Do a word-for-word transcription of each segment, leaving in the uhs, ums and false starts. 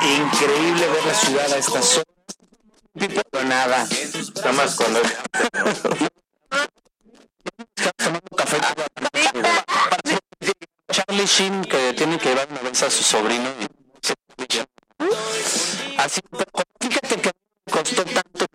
increíble ver la ciudad a estas horas. Pero nada, nada más cuando estamos tomando café. Charlie Sheen, que tiene que llevar una vez a su sobrino. Así, pero fíjate que me costó tanto.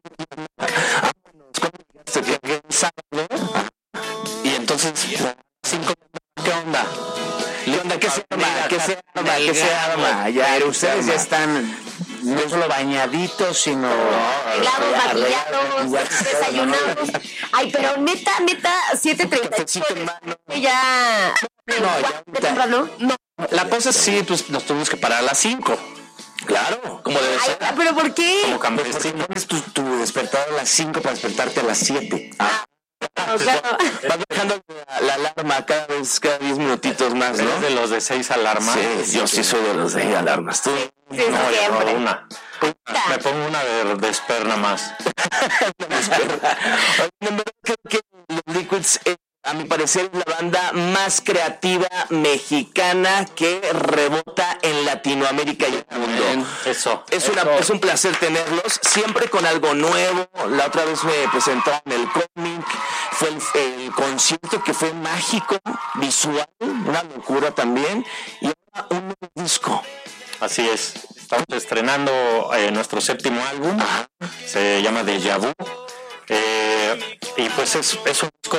Y entonces, cinco, ¿qué onda? ¿Qué onda? ¿Qué se arma? ¿Qué se arma? ¿Qué se arma? Pero ustedes ya están no solo bañaditos, sino arreglados, maquillados, desayunados. Ay, pero neta, neta, siete treinta y ocho. Ya. No, ya temprano. No, la cosa es sí, pues nos tuvimos que parar a las cinco. Claro, como debe ser. Ay, ¿pero por qué? Como campesino. Pones tu, tu despertador a las cinco para despertarte a las siete. Ah. No, claro. Vas dejando la, la alarma cada vez, cada diez minutitos más, ¿no? ¿Eres de los de seis alarmas? Sí, yo sí soy de los de seis alarmas. ¿Tú? Sí, No, siempre. yo no, una. Me pongo una de, de esperna más. En verdad creo que los Liquids, eh, a mi parecer, es la banda más creativa mexicana que rebota en Latinoamérica y el mundo. Eso. Es, eso. una, es un placer tenerlos, siempre con algo nuevo. La otra vez me presentaron el cómic, fue el, el concierto que fue mágico, visual, una locura también, y ahora un nuevo disco. Así es. Estamos estrenando eh, nuestro séptimo álbum. Ajá. Se llama Deja Vu. Eh, y pues es, es un disco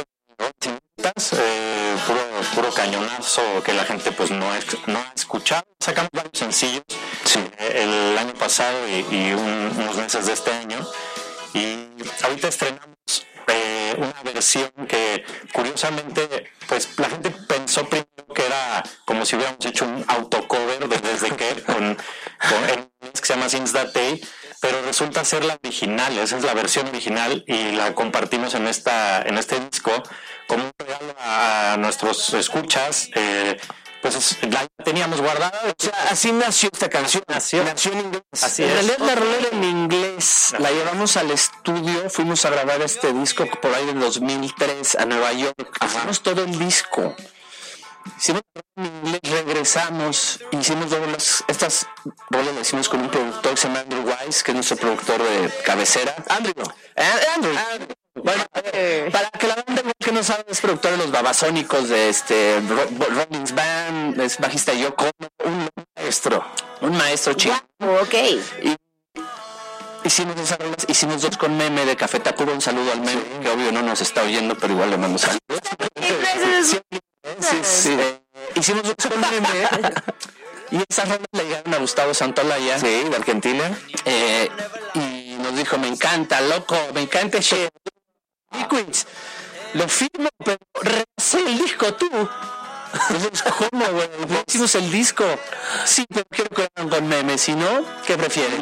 Eh, puro, puro cañonazo que la gente pues no, es, no ha escuchado. Sacamos varios sencillos sí. eh, el año pasado y, y un, unos meses de este año, y ahorita estrenamos eh, una versión que curiosamente pues la gente pensó primero que era como si hubiéramos hecho un autocover de Desde que con, con en que se llama Since That Day, pero resulta ser la original. Esa es la versión original y la compartimos en esta en este disco como un regalo a nuestros escuchas. Eh, pues la teníamos guardada. O sea, así nació esta canción. Nació, nació en inglés. Así en es. realidad la rola era en inglés. La llevamos al estudio, fuimos a grabar este disco por ahí en dos mil tres a Nueva York. Hicimos todo el disco. Hicimos en inglés, regresamos, hicimos rolas. Estas rolas las hicimos con un productor que se llama Andrew Wise, que es nuestro productor de cabecera. Andrew, Andrew. Andrew. Bueno, eh, para que la banda que no sabe, es productor de los Babasónicos, de este Rollins Band, es bajista de Yoko, un maestro, un maestro chico. Wow, ok. Y hicimos esas rolas, hicimos dos con Meme de Café Tacuba. Un saludo al Meme, sí. Que obvio no nos está oyendo, pero igual le mando saludos. Sí, sí, sí. Eh, hicimos dos con Meme. Y esas rolas le llegaron a Gustavo Santolaya, sí, de Argentina, eh, y nos dijo, me encanta, loco, me encanta ese Liquids, lo firmo, pero recé el disco tú. Entonces, ¿cómo, güey? Hicimos el disco. Sí, pero quiero que hagan con Meme, si no, ¿qué prefieren?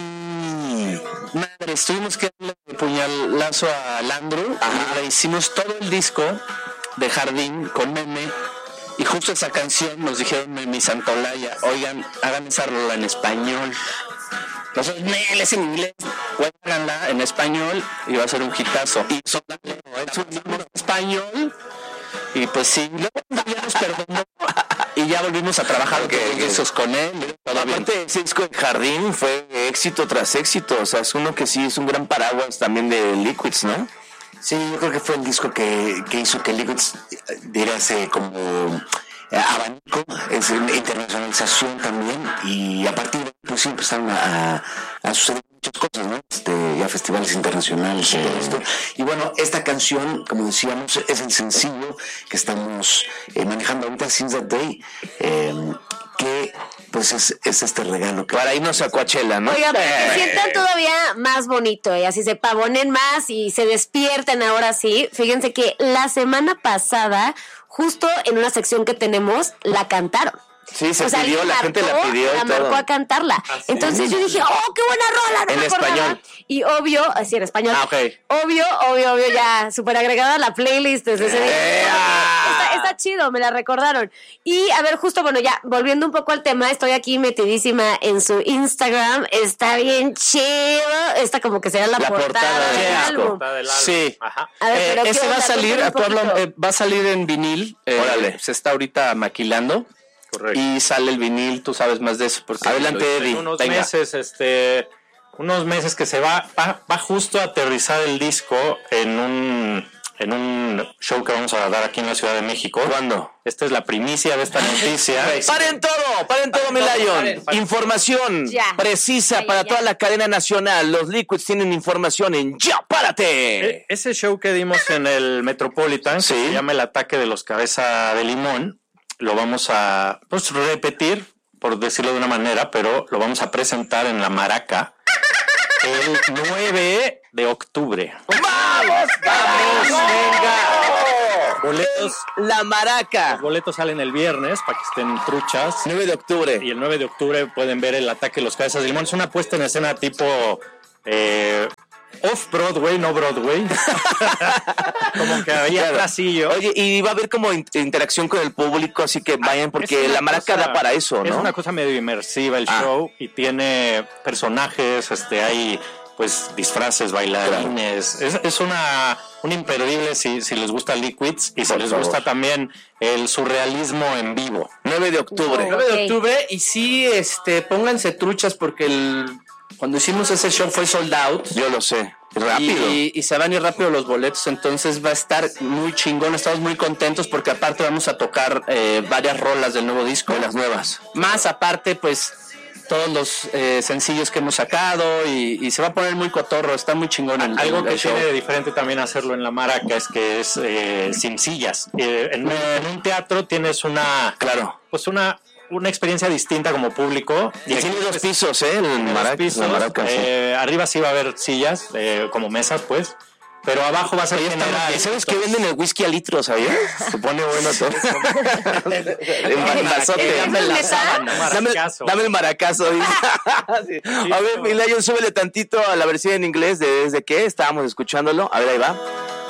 Mm, madre, tuvimos que darle puñalazo a Landru. Ajá. Le hicimos todo el disco de Jardín con Meme. Y justo esa canción nos dijeron Meme y Santolaya, oigan, hagan esa rola en español. Nosotros, Nel, es en inglés, bueno, háganla en español y va a ser un hitazo. Y son en español, y pues sí, luego ya nos perdonó y ya volvimos a trabajar okay, esos con él. Aparte, ese disco de Jardín fue éxito tras éxito, o sea, es uno que sí es un gran paraguas también de Liquids, ¿no? Sí, yo creo que fue el disco que, que hizo que Liquids diera ese como eh, abanico, esa internacionalización también, y a partir de ahí pues sí empezaron a, a suceder muchas cosas, ¿no? Este, ya festivales internacionales y todo esto. Y bueno, esta canción, como decíamos, es el sencillo que estamos eh, manejando ahorita, Since That Day, eh, que pues es, es este regalo que para irnos a Coachella, ¿no? Oiga, para que sientan todavía más bonito y así se pavonen más y se despierten ahora sí. Fíjense que la semana pasada, justo en una sección que tenemos, la cantaron. Sí, se o sea, pidió, la marcó, gente la pidió la y todo. marcó a cantarla. Así Entonces es. Yo dije, oh, qué buena rola, no en me acordaba. Español. Y obvio, así en español. Ah, okay. Obvio, obvio, obvio, ya súper agregada a la playlist desde ese día. Está, está chido, me la recordaron. Y a ver, justo, bueno, ya volviendo un poco al tema, estoy aquí metidísima en su Instagram. Está bien chido. Esta como que será la, la portada, portada del, del álbum. Portada del álbum. Sí. Ajá. A ver, pero eh, ese va a salir, hablo, eh, va a salir en vinil. Eh, Órale. Se está ahorita maquilando. Correcto. Y sale el vinil, tú sabes más de eso. Porque Adelante, Eddie. En unos Venga. meses, este, unos meses que se va, va, va justo a aterrizar el disco en un, en un show que vamos a dar aquí en la Ciudad de México. ¿Cuándo? Esta es la primicia de esta noticia. Paren todo, paren todo, mi todo, Lion. paren, paren. Información Ya. precisa Ya, para ya, toda ya. la cadena nacional. Los Liquids tienen información en Ya, párate. E- Ese show que dimos en el Metropolitan, Sí. que se llama El Ataque de los Cabeza de Limón, lo vamos a pues, repetir, por decirlo de una manera, pero lo vamos a presentar en La Maraca el nueve de octubre. ¡Vamos, vamos, venga! Boletos, La Maraca. los boletos salen el viernes para que estén truchas. nueve de octubre. Y el nueve de octubre pueden ver El Ataque de los Cabezas de Limón. Es una puesta en escena tipo eh, off-Broadway, no Broadway. Como que había Claro. trasillo. Oye, y va a haber como in- interacción con el público, así que vayan, porque Es una La Maraca cosa- da para eso, Es ¿no? una cosa medio inmersiva el Ah. show y tiene personajes, este, hay pues disfraces, bailarines. Es, es una un imperdible si, si les gusta Liquids y si Por les favor. gusta también el surrealismo en vivo. nueve de octubre. Oh. nueve de Ok. octubre. Y sí, este, pónganse truchas porque el, cuando hicimos ese show fue sold out. Yo lo sé. Rápido. Y, y se van a ir rápido los boletos, entonces va a estar muy chingón. Estamos muy contentos porque aparte vamos a tocar eh, varias rolas del nuevo disco. De las nuevas. Más aparte, pues todos los eh, sencillos que hemos sacado y, y se va a poner muy cotorro. Está muy chingón el, Algo el- que el show. tiene de diferente también hacerlo en la Maraca es que es eh, sin sillas. Eh, en, en un teatro tienes una, Claro. pues una, una experiencia distinta como público. Y tiene dos pisos, ¿eh? El Tiene dos Maraca. pisos. La Maraca, sí. Eh, arriba sí va a haber sillas, eh, como mesas, pues. Pero abajo va a ser general. ¿Y sabes que venden el whisky a litro, sabías? Se pone bueno todo. En vasote. Dame la sábana. Dame, Maracazo. dame el maracazo. Dice. Sí. A ver, Milayo, súbele tantito a la versión en inglés de Desde que estábamos escuchándolo. A ver, ahí va.